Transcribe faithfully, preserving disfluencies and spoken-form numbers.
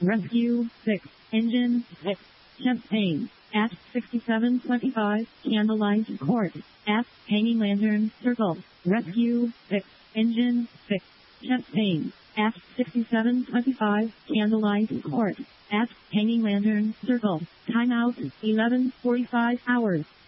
Rescue six. Engine six. Chest pain. At sixty-seven twenty-five, Candlelight Court. At Hanging Lantern Circle. Rescue six. Engine six. Chest pain. At sixty-seven twenty-five, Candlelight Court. At Hanging Lantern Circle. Timeout eleven forty-five hours.